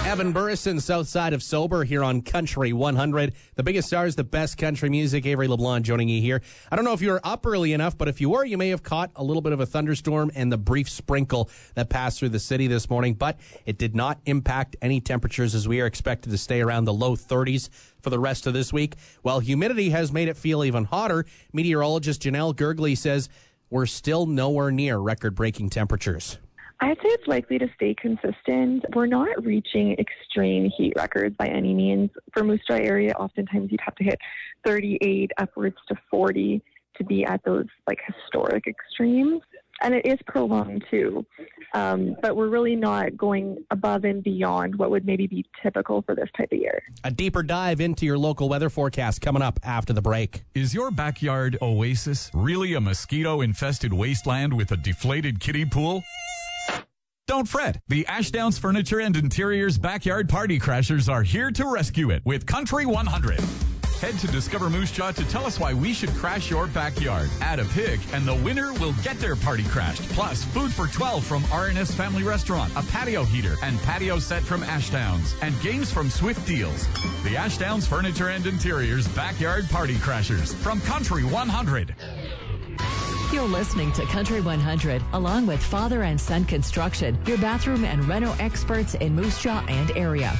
Evan Burrison, south side of Sober, here on Country 100. The biggest stars, the best country music. Avery LeBlanc joining you here. I don't know if you were up early enough, but if you were, you may have caught a little bit of a thunderstorm and the brief sprinkle that passed through the city this morning, but it did not impact any temperatures, as we are expected to stay around the low 30s for the rest of this week. While humidity has made it feel even hotter, meteorologist Janelle Gergley says we're still nowhere near record-breaking temperatures. I'd say it's likely to stay consistent. We're not reaching extreme heat records by any means. For Moose Jaw area, oftentimes you'd have to hit 38 upwards to 40 to be at those historic extremes. And it is prolonged too. But we're really not going above and beyond what would maybe be typical for this type of year. A deeper dive into your local weather forecast coming up after the break. Is your backyard oasis really a mosquito-infested wasteland with a deflated kiddie pool? Don't fret. The Ashdowns Furniture and Interiors Backyard Party Crashers are here to rescue it with Country 100. Head to Discover Moose Jaw to tell us why we should crash your backyard. Add a pig, and the winner will get their party crashed. Plus, food for 12 from R&S Family Restaurant, a patio heater and patio set from Ashdowns, and games from Swift Deals. The Ashdowns Furniture and Interiors Backyard Party Crashers from Country 100. You're listening to Country 100, along with Father and Son Construction, your bathroom and reno experts in Moose Jaw and area.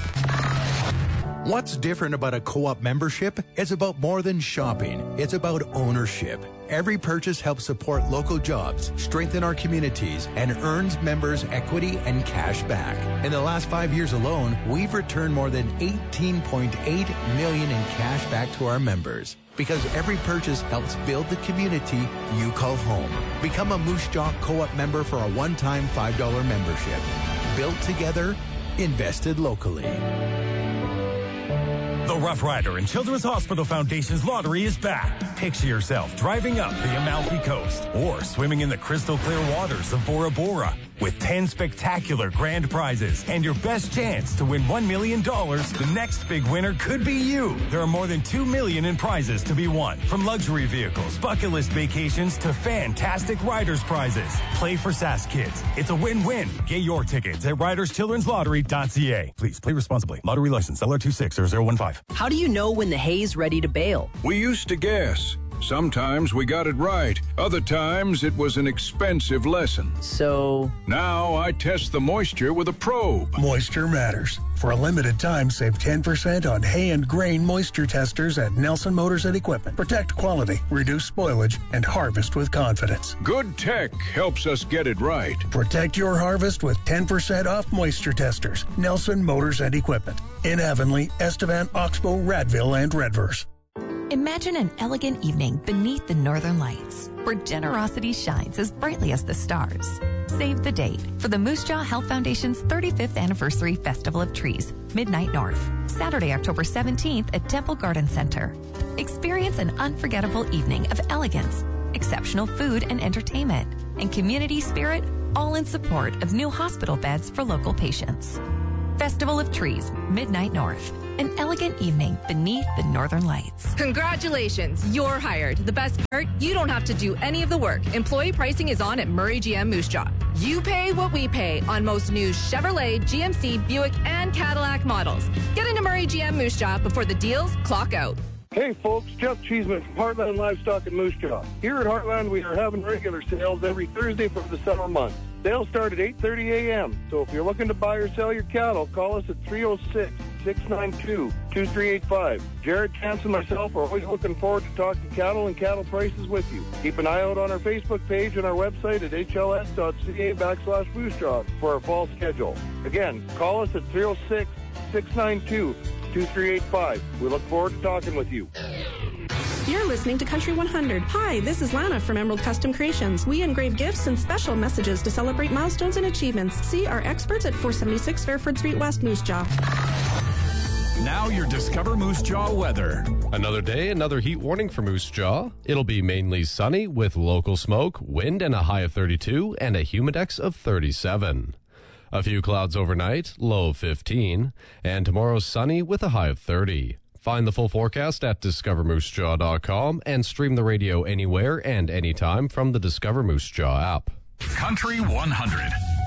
What's different about a co-op membership? It's about more than shopping. It's about ownership. Every purchase helps support local jobs, strengthen our communities, and earns members equity and cash back. In the last 5 years alone, we've returned more than $18.8 million in cash back to our members. Because every purchase helps build the community you call home. Become a Moose Jaw Co-op member for a one-time $5 membership. Built together, invested locally. The Rough Rider and Children's Hospital Foundation's lottery is back. Picture yourself driving up the Amalfi Coast or swimming in the crystal clear waters of Bora Bora with 10 spectacular grand prizes and your best chance to win $1 million. The next big winner could be you. There are more than $2 million in prizes to be won, from luxury vehicles, bucket list vacations to fantastic riders prizes. Play for SAS Kids. It's a win-win. Get your tickets at riderschildren'slottery.ca. Please play responsibly. Lottery license LR260015. How do you know when the hay's ready to bale? We used to guess. Sometimes we got it right. Other times it was an expensive lesson. So now I test the moisture with a probe. Moisture matters. For a limited time, save 10% on hay and grain moisture testers at Nelson Motors and Equipment. Protect quality, reduce spoilage, and harvest with confidence. Good tech helps us get it right. Protect your harvest with 10% off moisture testers. Nelson Motors and Equipment. In Avonlea, Estevan, Oxbow, Radville, and Redverse. Imagine an elegant evening beneath the northern lights, where generosity shines as brightly as the stars. Save the date for the Moose Jaw Health Foundation's 35th Anniversary Festival of Trees, Midnight North, Saturday, October 17th at Temple Garden Center. Experience an unforgettable evening of elegance, exceptional food and entertainment, and community spirit, all in support of new hospital beds for local patients. Festival of Trees, Midnight North. An elegant evening beneath the northern lights. Congratulations, you're hired. The best part, you don't have to do any of the work. Employee pricing is on at Murray GM Moose Jaw. You pay what we pay on most new Chevrolet, GMC, Buick, and Cadillac models. Get into Murray GM Moose Jaw before the deals clock out. Hey folks, Jeff Cheeseman from Heartland Livestock in Moose Jaw. Here at Heartland, we are having regular sales every Thursday for the summer months. Sales start at 8:30 a.m. So if you're looking to buy or sell your cattle, call us at 306-692-2385. Jared, Chance, and myself are always looking forward to talking cattle and cattle prices with you. Keep an eye out on our Facebook page and our website at hls.ca/Moose Jaw for our fall schedule. Again, call us at 306-692-2385. We look forward to talking with you. You're listening to Country 100. Hi, this is Lana from Emerald Custom Creations. We engrave gifts and special messages to celebrate milestones and achievements. See our experts at 476 Fairford Street West, Moose Jaw. Now your Discover Moose Jaw weather. Another day, another heat warning for Moose Jaw. It'll be mainly sunny with local smoke, wind, and a high of 32 and a humidex of 37. A few clouds overnight, low of 15, and tomorrow sunny with a high of 30. Find the full forecast at discovermoosejaw.com and stream the radio anywhere and anytime from the Discover Moose Jaw app. Country 100.